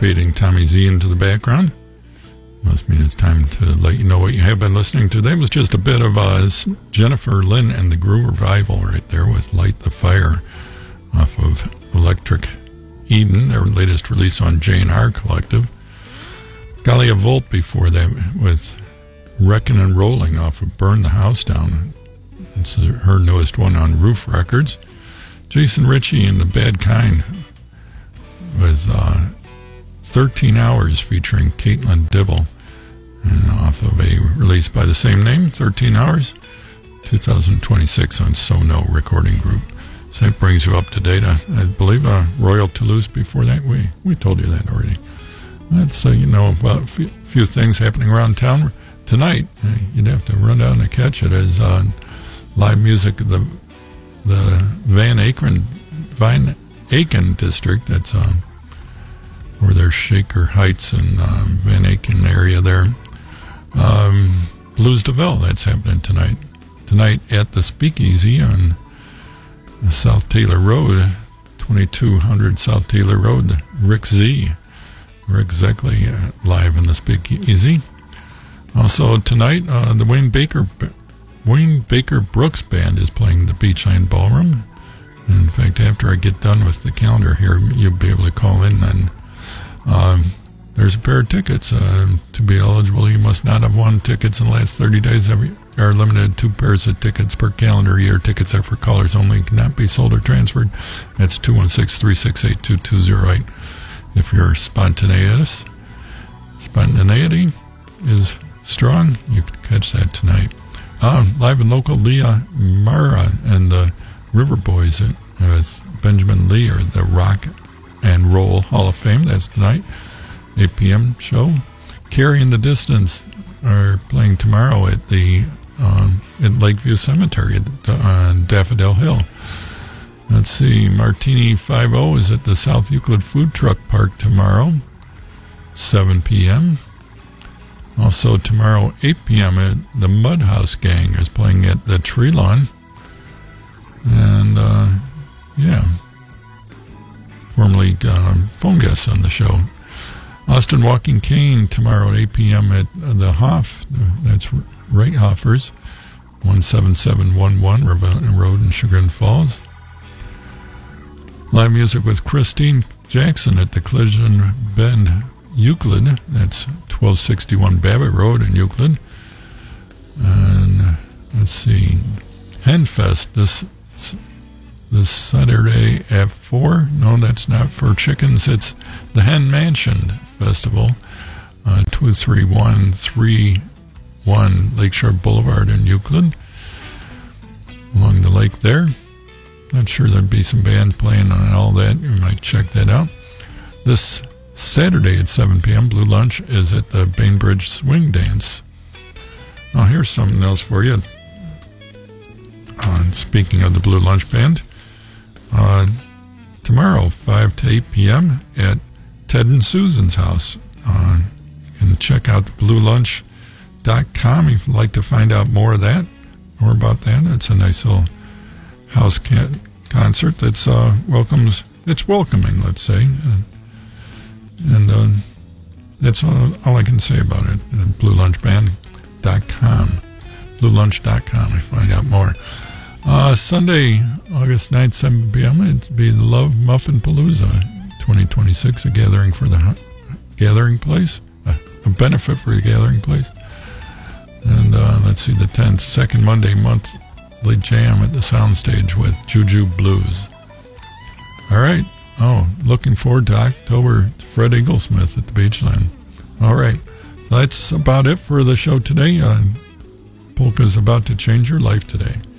fading Tommy Z into the background. Must mean it's time to let you know what you have been listening to. That was just a bit of Jennifer Lynn and the Groove Revival right there with Light the Fire off of Electric Eden, their latest release on J&R Collective. Galia Volt before that with Wreckin' and Rolling off of Burn the House Down. It's her newest one on Roof Records. Jason Ritchie and the Bad Kind with 13 Hours featuring Caitlin Dibble, and off of a release by the same name, 13 Hours, 2026 on Sono Recording Group. So that brings you up to date. I believe Royal Toulouse before that. We told you that already. Let's you know about a few things happening around town tonight. You'd have to run down to catch it as live music. The Van Aken district. That's where there's Shaker Heights and Van Aken area there. Blues DeVille, that's happening tonight. Tonight at the Speakeasy on South Taylor Road, 2200 South Taylor Road. Rick Zeckley live in the Speakeasy. Also tonight, the Wayne Baker Brooks Band is playing the Beachland Ballroom. In fact, after I get done with the calendar here, you'll be able to call in and there's a pair of tickets. To be eligible, you must not have won tickets in the last 30 days. Are limited to 2 pairs of tickets per calendar year. Tickets are for callers only, cannot be sold or transferred. That's 216-368-2208. If your spontaneity is strong, you can catch that tonight. Live and local, Leah Mara and the River Boys with Benjamin Lee, or the Rock and Roll Hall of Fame. That's tonight, 8 p.m. show. Carrie and the Distance are playing tomorrow at the at Lakeview Cemetery on Daffodil Hill. Let's see, Martini 5-0 is at the South Euclid Food Truck Park tomorrow, 7 p.m. Also tomorrow, 8 p.m. at the Mudhouse Gang is playing at the Tree Lawn. And, formerly phone guests on the show. Austin Walking Cane tomorrow at 8 p.m. at the Hoff. That's Reithoffers, 17711 Ravenna Road in Chagrin Falls. Live music with Christine Jackson at the Collision Bend Euclid. That's 1261 Babbitt Road in Euclid. And let's see, Henfest this Saturday at 4. No, that's not for chickens. It's the Hen Mansion Festival, 23131 Lakeshore Boulevard in Euclid, along the lake there. Not sure there'd be some bands playing on all that. You might check that out. This Saturday at 7 p.m., Blue Lunch is at the Bainbridge Swing Dance. Now, here's something else for you. Speaking of the Blue Lunch Band, tomorrow, 5 to 8 p.m. at Ted and Susan's house. You can check out the bluelunch.com if you'd like to find out more of that, more about that. It's a nice little house concert that's welcoming, let's say. And that's all I can say about it. bluelunchband.com. bluelunch.com, I find out more. Sunday, August 9th, 7 p.m., it'll be the Love Muffin Palooza 2026, a gathering for the Gathering Place, a benefit for the Gathering Place. And let's see, the 10th, second Monday monthly jam at the Soundstage with Juju Blues. All right. Looking forward to October, Fred Eaglesmith at the Beachland. All right. So that's about it for the show today. Polka's about to change your life today.